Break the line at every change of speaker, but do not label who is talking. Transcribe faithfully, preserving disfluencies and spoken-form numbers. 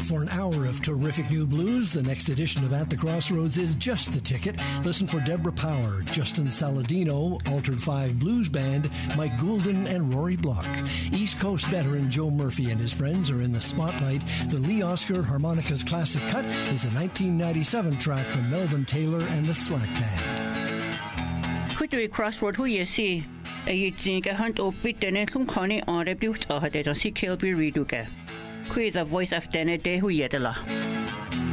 for an hour of terrific new blues. The next edition of At the Crossroads is just the ticket. Listen for Deborah Power, Justin Saladino, Altered Five Blues Band, Mike Goulden, and Rory Block. East Coast veteran Joe Murphy and his friends are in the spotlight. The Lee Oscar Harmonicas Classic Cut is a nineteen ninety-seven track from Melvin Taylor and the Slack Band.
Kutui Crossroad hu yesi a yitzinga hunt o bitene tlum khani on rebuilt a hade si Kilby Reduke. Kui the voice of Dene de hu yedela.